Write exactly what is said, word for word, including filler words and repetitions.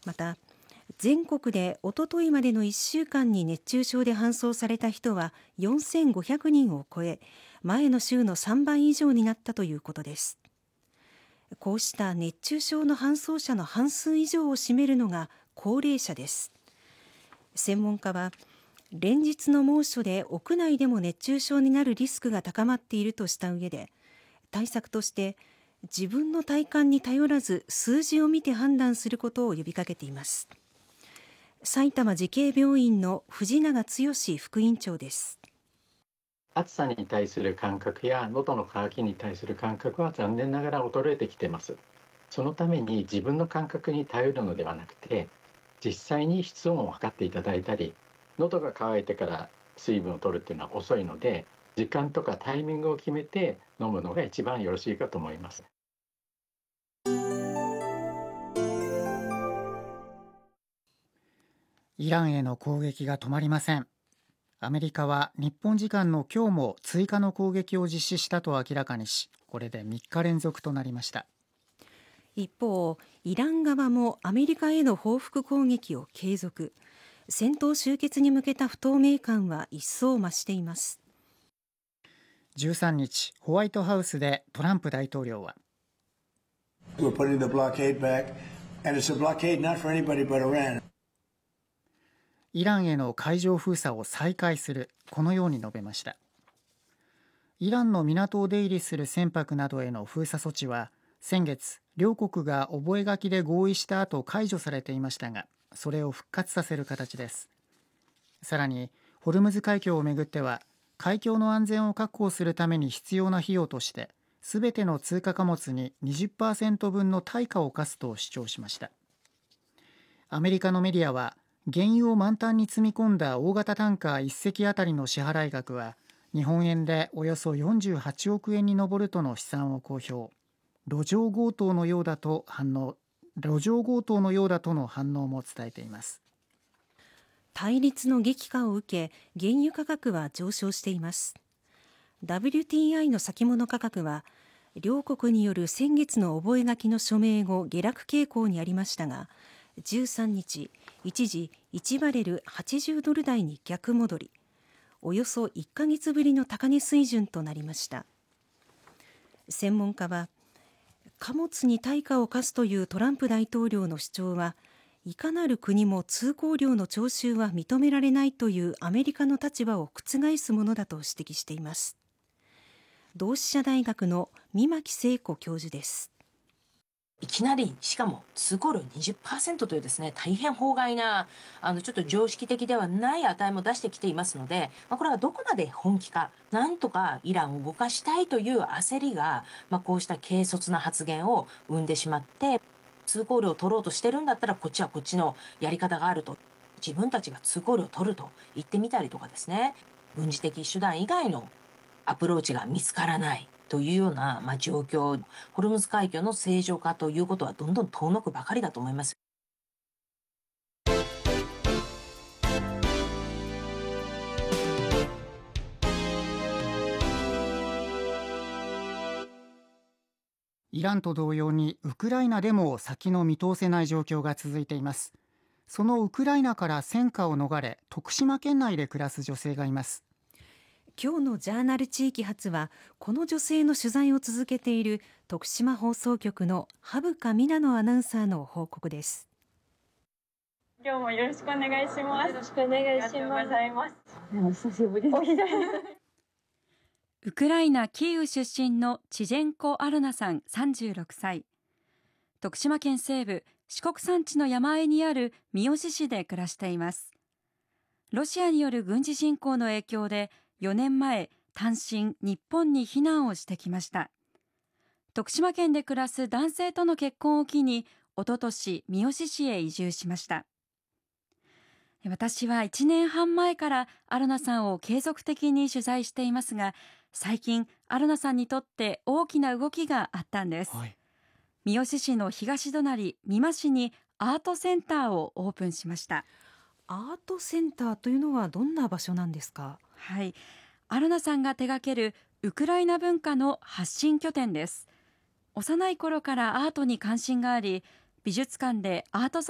また全国でおとといまでのいっしゅうかんに熱中症で搬送された人はよんせんごひゃくにんを超え、前の週のさんばい以上になったということです。こうした熱中症の搬送者の半数以上を占めるのが高齢者です。専門家は、連日の猛暑で屋内でも熱中症になるリスクが高まっているとした上で、対策として自分の体感に頼らず数字を見て判断することを呼びかけています。埼玉慈恵病院の藤永剛副院長です。 暑さに対する感覚や喉の渇きに対する感覚は残念ながら衰えてきています。そのために自分の感覚に頼るのではなくて、実際に室温を測っていただいたり、喉が渇いてから水分を取るっていうのは遅いので、時間とかタイミングを決めて飲むのが一番よろしいかと思います。 イランへの攻撃が止まりません。アメリカは日本時間の今日も追加の攻撃を実施したと明らかにし、これでみっか連続となりました。 一方、イラン側もアメリカへの報復攻撃を継続。戦闘終結に向けた不透明感は一層増しています。 じゅうさんにち、ホワイトハウスでトランプ大統領は、 We're putting the blockade back, and it's a blockade not for anybody but Iran. イランへの海上封鎖を再開する、このように述べました。イランの港を出入りする船舶などへの封鎖措置は先月、両国が覚書で合意した後解除されていましたが、それを復活させる形です。さらにホルムズ海峡をめぐっては、海峡の安全を確保するために必要な費用としてすべての通過貨物に にじゅっパーセント 分の対価を課すと主張しました。アメリカのメディアは、原油を満タンに積み込んだ大型タンカーいっせきあたりの支払い額は日本円でおよそよんじゅうはちおくえんに上るとの試算を公表。路上強盗のようだと反応路上強盗のようだとの反応も伝えています。 対立の激化を受け、原油価格は上昇しています。ダブリューティーアイ の先物価格は両国による先月の覚書の署名後下落傾向にありましたが、じゅうさんにち一時いちバレルはちじゅうドル台に逆戻り、およそいっかげつぶりの高値水準となりました。専門家は、貨物に対価を課すというトランプ大統領の主張はいかなる国も通行料の徴収は認められないというアメリカの立場を覆すものだと指摘しています。同志社大学の三牧聖子教授です。 いきなり、しかも通行料 にじゅっパーセント というですね、大変法外な、あの、ちょっと常識的ではない値も出してきていますので、まあ、これはどこまで本気か、なんとかイランを動かしたいという焦りが、まあ、こうした軽率な発言を生んでしまって、通行料を取ろうとしてるんだったら、こっちはこっちのやり方があると。自分たちが通行料を取ると言ってみたりとかですね、軍事的手段以外のアプローチが見つからないというような、まあ、状況、ホルムズ海峡の正常化ということはどんどん遠のくばかりだと思います。 イランと同様にウクライナでも先の見通せない状況が続いています。そのウクライナから戦火を逃れ、徳島県内で暮らす女性がいます。 今日のジャーナル地域発は、この女性の取材を続けている徳島放送局の羽深美奈野アナウンサーの報告です。 今日もよろしくお願いします。 よろしくお願いします。 ありがとうございます。 お久しぶりです。 ウクライナキーウ出身のチジェンコ・アルナさんさんじゅうろくさい。徳島県西部、四国山地の山あいにある三好市で暮らしています。ロシアによる軍事侵攻の影響でよねんまえ、単身日本に避難をしてきました。徳島県で暮らす男性との結婚を機に、おととし三好市へ移住しました。私はいちねんはん前からアルナさんを継続的に取材していますが、最近アルナさんにとって大きな動きがあったんです。はい、三好市の東隣美馬市にアートセンターをオープンしました。 アートセンターというのはどんな場所なんですか？ はい、アルナさんが手掛けるウクライナ文化の発信拠点です。幼い頃からアートに関心があり、美術館でアート作